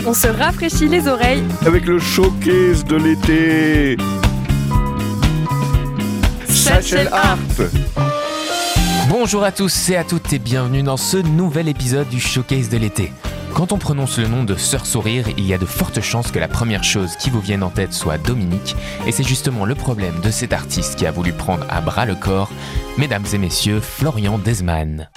On se rafraîchit les oreilles avec le showcase de l'été. Satchel Art. Bonjour à tous et à toutes et bienvenue dans ce nouvel épisode du showcase de l'été. Quand on prononce le nom de Sœur Sourire, il y a de fortes chances que la première chose qui vous vienne en tête soit Dominique, et c'est justement le problème de cet artiste qui a voulu prendre à bras le corps, mesdames et messieurs, Florian Desman.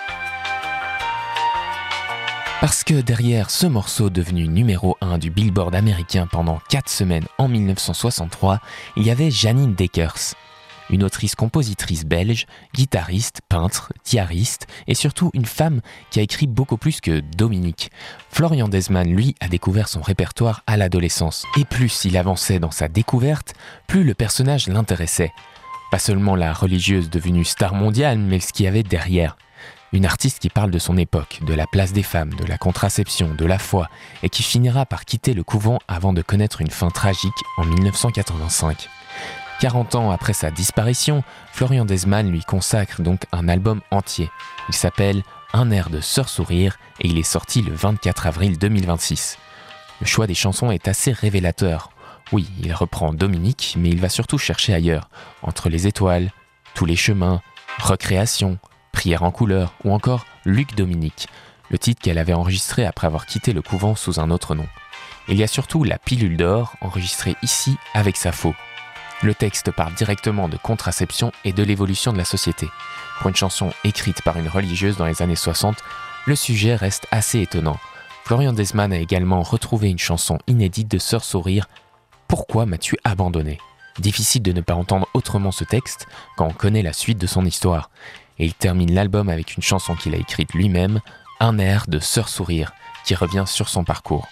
Parce que derrière ce morceau devenu numéro 1 du Billboard américain pendant 4 semaines en 1963, il y avait Janine Deckers, une autrice-compositrice belge, guitariste, peintre, diariste et surtout une femme qui a écrit beaucoup plus que Dominique. Florian Desman, lui, a découvert son répertoire à l'adolescence. Et plus il avançait dans sa découverte, plus le personnage l'intéressait. Pas seulement la religieuse devenue star mondiale, mais ce qu'il y avait derrière. Une artiste qui parle de son époque, de la place des femmes, de la contraception, de la foi, et qui finira par quitter le couvent avant de connaître une fin tragique en 1985. 40 ans après sa disparition, Florian Desman lui consacre donc un album entier. Il s'appelle Un air de Sœur Sourire et il est sorti le 24 avril 2026. Le choix des chansons est assez révélateur. Oui, il reprend Dominique, mais il va surtout chercher ailleurs, entre les étoiles, Tous les chemins, Recréation, Prière en couleur ou encore Luc Dominique, le titre qu'elle avait enregistré après avoir quitté le couvent sous un autre nom. Il y a surtout La pilule d'or, enregistrée ici avec Sappho. Le texte parle directement de contraception et de l'évolution de la société. Pour une chanson écrite par une religieuse dans les années 60, le sujet reste assez étonnant. Florian Desman a également retrouvé une chanson inédite de Sœur Sourire, Pourquoi m'as-tu abandonné ? Difficile de ne pas entendre autrement ce texte quand on connaît la suite de son histoire. Et il termine l'album avec une chanson qu'il a écrite lui-même, Un air de Sœur Sourire, qui revient sur son parcours.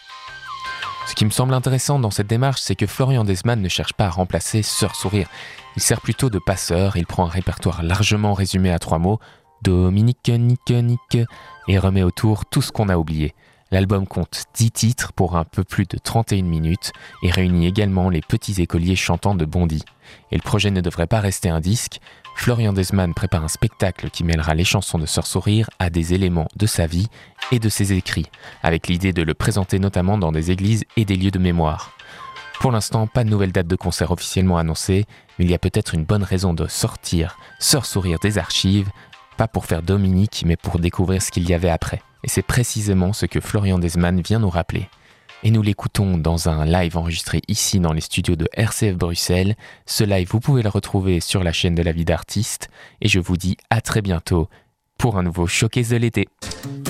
Ce qui me semble intéressant dans cette démarche, c'est que Florian Desman ne cherche pas à remplacer Sœur Sourire. Il sert plutôt de passeur, il prend un répertoire largement résumé à 3 mots, Dominique, Nique, Nique, et remet autour tout ce qu'on a oublié. L'album compte 10 titres pour un peu plus de 31 minutes et réunit également les petits écoliers chantant de Bondy. Et le projet ne devrait pas rester un disque. Florian Desman prépare un spectacle qui mêlera les chansons de Sœur Sourire à des éléments de sa vie et de ses écrits, avec l'idée de le présenter notamment dans des églises et des lieux de mémoire. Pour l'instant, pas de nouvelle date de concert officiellement annoncée, mais il y a peut-être une bonne raison de sortir Sœur Sourire des archives, pas pour faire Dominique, mais pour découvrir ce qu'il y avait après. Et c'est précisément ce que Florian Desman vient nous rappeler. Et nous l'écoutons dans un live enregistré ici dans les studios de RCF Bruxelles. Ce live, vous pouvez le retrouver sur la chaîne de la vie d'artiste. Et je vous dis à très bientôt pour un nouveau showcase de l'été.